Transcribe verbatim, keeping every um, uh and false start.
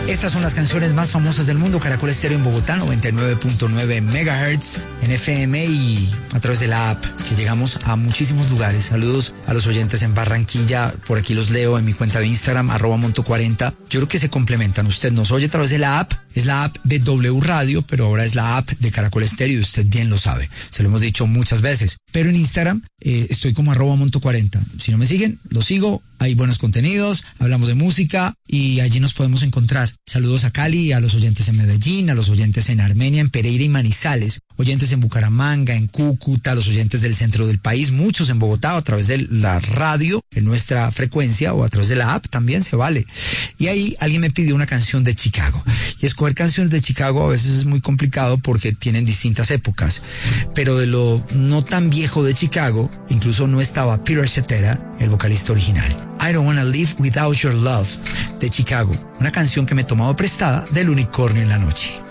Estas son las canciones más famosas del mundo. Caracol Estéreo en Bogotá, noventa y nueve punto nueve megahertz en F M y a través de la app, que llegamos a muchísimos lugares. Saludos a los oyentes en Barranquilla, por aquí los leo en mi cuenta de Instagram, arroba monto cuarenta. Yo creo que se complementan. Usted nos oye a través de la app, es la app de W Radio, pero ahora es la app de Caracol Estéreo y usted bien lo sabe. Se lo hemos dicho muchas veces. Pero en Instagram eh, estoy como arroba monto cuarenta. Si no me siguen, lo sigo. Hay buenos contenidos, hablamos de música y allí nos podemos encontrar. Saludos a Cali, a los oyentes en Medellín, a los oyentes en Armenia, en Pereira y Manizales, oyentes en Bucaramanga, en Cúcuta, los oyentes del centro del país, muchos en Bogotá a través de la radio, en nuestra frecuencia o a través de la app también se vale. Y ahí alguien me pidió una canción de Chicago. Y escoger canciones de Chicago a veces es muy complicado porque tienen distintas épocas. Pero de lo no tan viejo de Chicago, incluso no estaba Peter Cetera, el vocalista original. I Don't Wanna Live Without Your Love, de Chicago, una canción que me he tomado prestada del Unicornio en la Noche.